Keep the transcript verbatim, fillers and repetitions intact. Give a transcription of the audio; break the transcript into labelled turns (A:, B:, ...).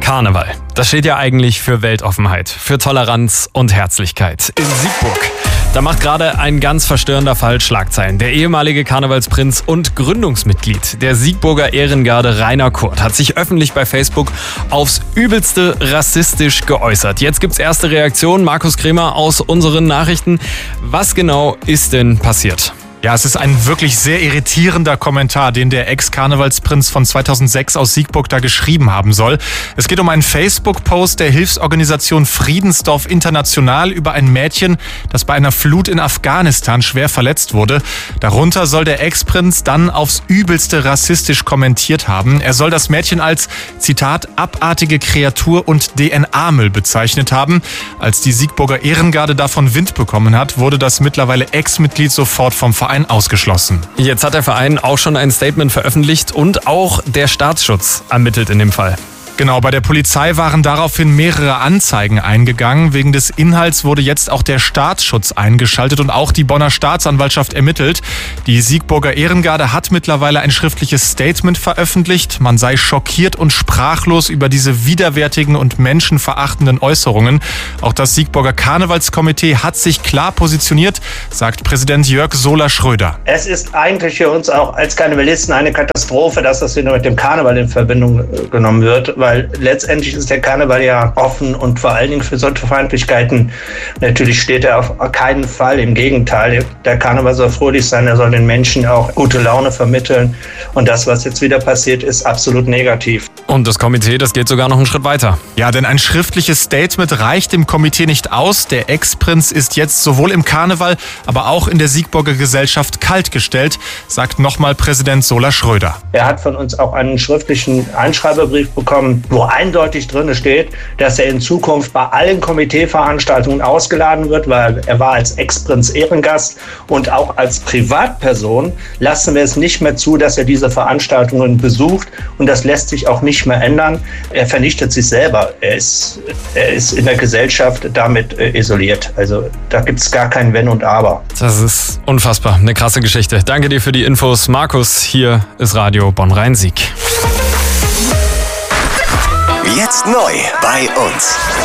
A: Karneval. Das steht ja eigentlich für Weltoffenheit, für Toleranz und Herzlichkeit. In Siegburg, da macht gerade ein ganz verstörender Fall Schlagzeilen. Der ehemalige Karnevalsprinz und Gründungsmitglied der Siegburger Ehrengarde Rainer Kurt hat sich öffentlich bei Facebook aufs Übelste rassistisch geäußert. Jetzt gibt's erste Reaktionen. Markus Kremer aus unseren Nachrichten. Was genau ist denn passiert?
B: Ja, es ist ein wirklich sehr irritierender Kommentar, den der Ex-Karnevalsprinz von zweitausendsechs aus Siegburg da geschrieben haben soll. Es geht um einen Facebook-Post der Hilfsorganisation Friedensdorf International über ein Mädchen, das bei einer Flut in Afghanistan schwer verletzt wurde. Darunter soll der Ex-Prinz dann aufs Übelste rassistisch kommentiert haben. Er soll das Mädchen als, Zitat, abartige Kreatur und D N A-Müll bezeichnet haben. Als die Siegburger Ehrengarde davon Wind bekommen hat, wurde das mittlerweile Ex-Mitglied sofort vom Verein ausgeschlossen.
A: Jetzt hat der Verein auch schon ein Statement veröffentlicht und auch der Staatsschutz ermittelt in dem Fall.
B: Genau, bei der Polizei waren daraufhin mehrere Anzeigen eingegangen. Wegen des Inhalts wurde jetzt auch der Staatsschutz eingeschaltet und auch die Bonner Staatsanwaltschaft ermittelt. Die Siegburger Ehrengarde hat mittlerweile ein schriftliches Statement veröffentlicht. Man sei schockiert und sprachlos über diese widerwärtigen und menschenverachtenden Äußerungen. Auch das Siegburger Karnevalskomitee hat sich klar positioniert, sagt Präsident Jörg Sola-Schröder.
C: Es ist eigentlich für uns auch als Karnevalisten eine Katastrophe, dass das wieder mit dem Karneval in Verbindung genommen wird, weil letztendlich ist der Karneval ja offen und vor allen Dingen für solche Feindlichkeiten natürlich steht er auf keinen Fall. Im Gegenteil, der Karneval soll fröhlich sein, er soll den Menschen auch gute Laune vermitteln und das, was jetzt wieder passiert, ist absolut negativ.
A: Und das Komitee, das geht sogar noch einen Schritt weiter.
B: Ja, denn ein schriftliches Statement reicht dem Komitee nicht aus. Der Ex-Prinz ist jetzt sowohl im Karneval, aber auch in der Siegburger Gesellschaft kaltgestellt, sagt nochmal Präsident Sola-Schröder.
C: Er hat von uns auch einen schriftlichen Einschreibebrief bekommen, wo eindeutig drin steht, dass er in Zukunft bei allen Komiteeveranstaltungen ausgeladen wird, weil er war als Ex-Prinz Ehrengast und auch als Privatperson lassen wir es nicht mehr zu, dass er diese Veranstaltungen besucht und das lässt sich auch nicht mehr ändern. Er vernichtet sich selber. Er ist, er ist in der Gesellschaft damit äh, isoliert. Also da gibt es gar kein Wenn und Aber.
A: Das ist unfassbar. Eine krasse Geschichte. Danke dir für die Infos, Markus. Hier ist Radio Bonn-Rhein-Sieg.
D: Jetzt neu bei uns.